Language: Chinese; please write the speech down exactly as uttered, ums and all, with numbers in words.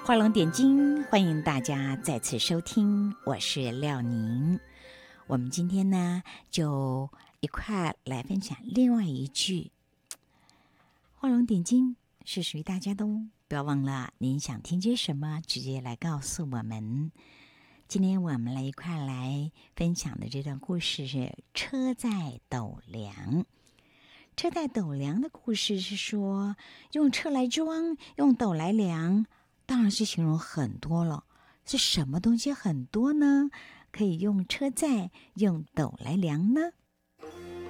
画龙点睛，欢迎大家再次收听，我是廖宁。我们今天呢，就一块来分享另外一句画龙点睛，是属于大家的哦。不要忘了，您想听些什么，直接来告诉我们。今天我们来一块来分享的这段故事是车载斗量。车载斗量的故事是说，用车来装，用斗来量，当然是形容很多了。是什么东西很多呢？可以用车载、用斗来量呢？